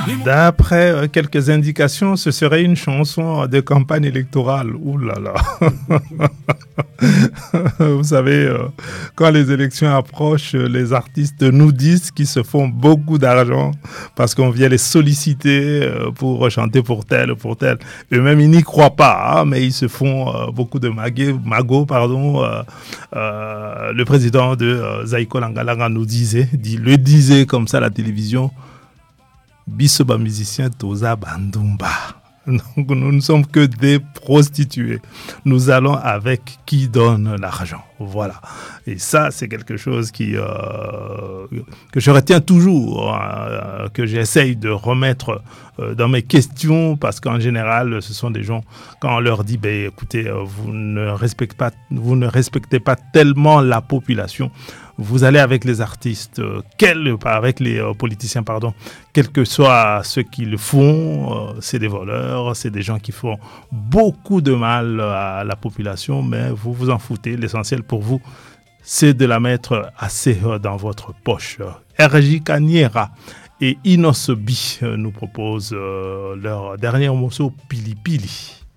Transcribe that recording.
D'après quelques indications, ce serait une chanson de campagne électorale. Ouh là là. Vous savez, quand les élections approchent, les artistes nous disent qu'ils se font beaucoup d'argent parce qu'on vient les solliciter pour chanter pour tel ou pour tel. Eux-mêmes, ils n'y croient pas, hein, mais ils se font beaucoup de magots. Le président de Zaïko Langalanga le disait comme ça à la télévision. Bisoba musicien Toza Bandumba. Donc nous ne sommes que des prostituées. Nous allons avec qui donne l'argent. Voilà. Et ça, c'est quelque chose que je retiens toujours, que j'essaye de remettre dans mes questions, parce qu'en général, ce sont des gens, quand on leur dit, écoutez, vous ne respectez pas tellement la population, vous allez avec les artistes, avec les politiciens, pardon, quels que soient ceux qui le font, c'est des voleurs, c'est des gens qui font beaucoup de mal à la population, mais vous vous en foutez. L'essentiel pour vous, c'est de la mettre assez dans votre poche. RJ Kaniera et Inosobi nous proposent leur dernier morceau, Pili Pili.